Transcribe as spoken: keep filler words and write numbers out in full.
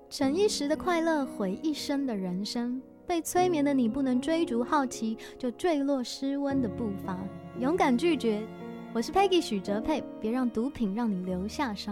逞一时的快乐，毁一生的人生。被催眠的你不能追逐好奇，就坠落失温的步伐。勇敢拒绝。我是 Peggy 许哲佩，别让毒品让你留下伤。